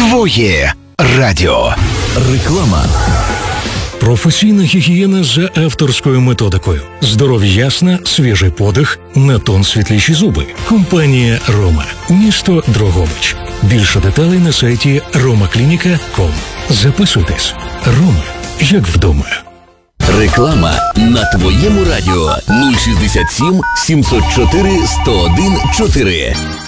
Твоє радіо. Реклама. Професійна гігієна за авторською методикою. Здоров'я ясна, свіжий подих, на тон світліші зуби. Компанія «Рома». Місто Дрогобич. Більше деталей на сайті romaklinica.com. Записуйтесь. «Рома» як вдома. Реклама на твоєму радіо 067 704 101 4.